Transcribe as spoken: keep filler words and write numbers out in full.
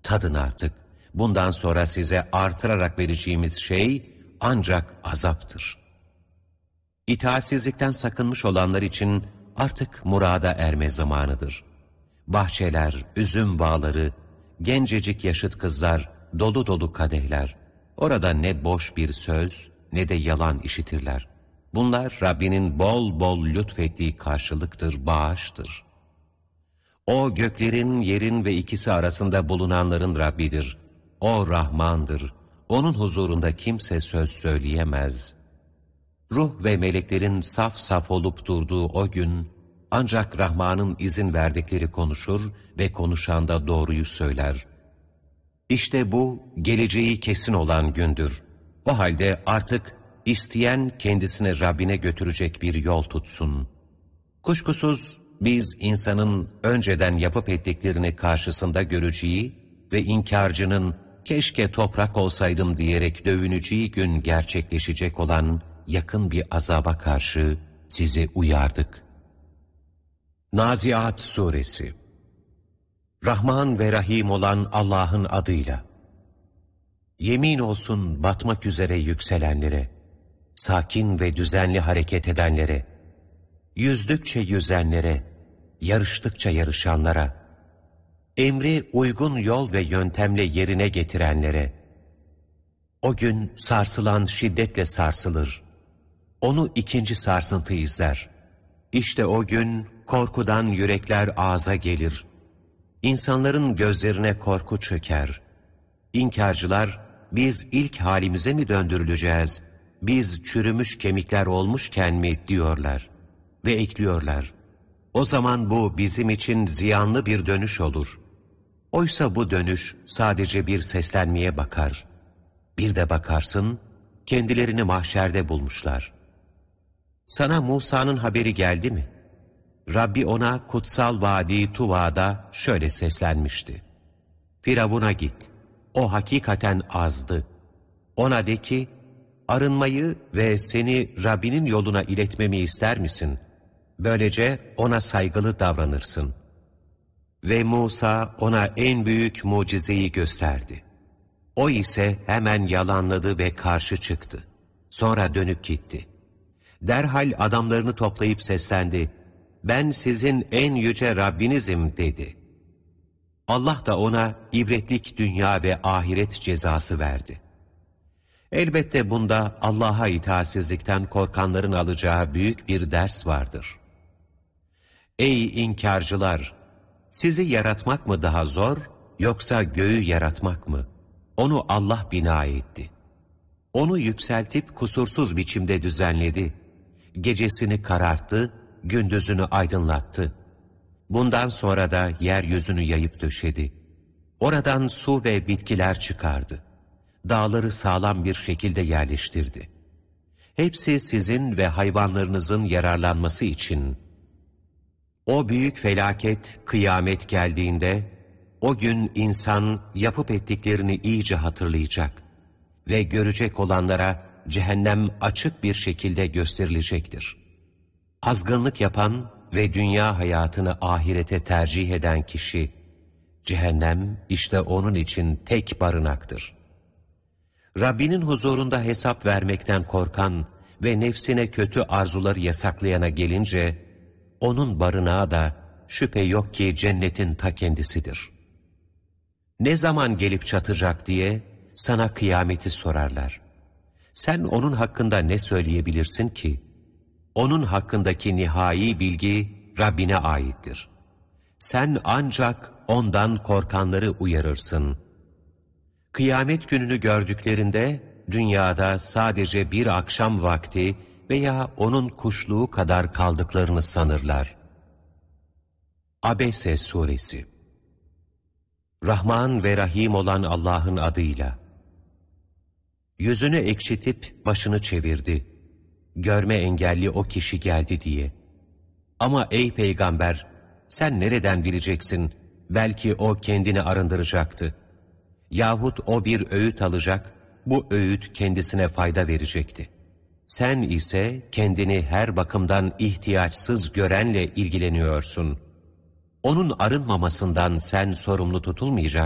tadın artık. Bundan sonra size artırarak vereceğimiz şey ancak azaptır. İtaatsizlikten sakınmış olanlar için artık murada erme zamanıdır. Bahçeler, üzüm bağları, gencecik yaşıt kızlar, dolu dolu kadehler. Orada ne boş bir söz ne de yalan işitirler. Bunlar Rabbinin bol bol lütfettiği karşılıktır, bağıştır. O göklerin, yerin ve ikisi arasında bulunanların Rabbidir. O Rahmandır. Onun huzurunda kimse söz söyleyemez. Ruh ve meleklerin saf saf olup durduğu o gün, ancak Rahman'ın izin verdikleri konuşur ve konuşan da doğruyu söyler. İşte bu, geleceği kesin olan gündür. O halde artık isteyen kendisine Rabbine götürecek bir yol tutsun. Kuşkusuz biz insanın önceden yapıp ettiklerini karşısında göreceği ve inkarcının keşke toprak olsaydım diyerek dövüneceği gün gerçekleşecek olan yakın bir azaba karşı sizi uyardık. Naziat Suresi. Rahman ve Rahim olan Allah'ın adıyla. Yemin olsun batmak üzere yükselenlere, sakin ve düzenli hareket edenlere, yüzdükçe yüzenlere, yarıştıkça yarışanlara, emri uygun yol ve yöntemle yerine getirenlere. O gün sarsılan şiddetle sarsılır. Onu ikinci sarsıntı izler. İşte o gün korkudan yürekler ağza gelir. İnsanların gözlerine korku çöker. İnkarcılar, biz ilk halimize mi döndürüleceğiz, biz çürümüş kemikler olmuşken mi diyorlar. Ve ekliyorlar, o zaman bu bizim için ziyanlı bir dönüş olur. Oysa bu dönüş sadece bir seslenmeye bakar. Bir de bakarsın, kendilerini mahşerde bulmuşlar. Sana Musa'nın haberi geldi mi? Rabbi ona kutsal vadi Tuva'da şöyle seslenmişti. Firavun'a git, o hakikaten azdı. Ona de ki, arınmayı ve seni Rabbinin yoluna iletmemi ister misin? Böylece ona saygılı davranırsın. Ve Musa ona en büyük mucizeyi gösterdi. O ise hemen yalanladı ve karşı çıktı. Sonra dönüp gitti. Derhal adamlarını toplayıp seslendi. Ben sizin en yüce Rabbinizim dedi. Allah da ona ibretlik dünya ve ahiret cezası verdi. Elbette bunda Allah'a itaatsizlikten korkanların alacağı büyük bir ders vardır. Ey inkarcılar! Sizi yaratmak mı daha zor, yoksa göğü yaratmak mı? Onu Allah bina etti. Onu yükseltip kusursuz biçimde düzenledi. Gecesini kararttı, gündüzünü aydınlattı. Bundan sonra da yeryüzünü yayıp döşedi. Oradan su ve bitkiler çıkardı. Dağları sağlam bir şekilde yerleştirdi. Hepsi sizin ve hayvanlarınızın yararlanması için. O büyük felaket, kıyamet geldiğinde, o gün insan yapıp ettiklerini iyice hatırlayacak ve görecek olanlara cehennem açık bir şekilde gösterilecektir. Azgınlık yapan ve dünya hayatını ahirete tercih eden kişi, cehennem işte onun için tek barınaktır. Rabbinin huzurunda hesap vermekten korkan ve nefsine kötü arzuları yasaklayana gelince, onun barınağı da şüphe yok ki cennetin ta kendisidir. Ne zaman gelip çatacak diye sana kıyameti sorarlar. Sen onun hakkında ne söyleyebilirsin ki? Onun hakkındaki nihai bilgi Rabbine aittir. Sen ancak ondan korkanları uyarırsın. Kıyamet gününü gördüklerinde dünyada sadece bir akşam vakti veya onun kuşluğu kadar kaldıklarını sanırlar. Abese Suresi. Rahman ve Rahim olan Allah'ın adıyla. Yüzünü ekşitip başını çevirdi. Görme engelli o kişi geldi diye. Ama ey peygamber, sen nereden bileceksin? Belki o kendini arındıracaktı. Yahut o bir öğüt alacak, bu öğüt kendisine fayda verecekti. Sen ise kendini her bakımdan ihtiyaçsız görenle ilgileniyorsun. Onun arınmamasından sen sorumlu tutulmayacak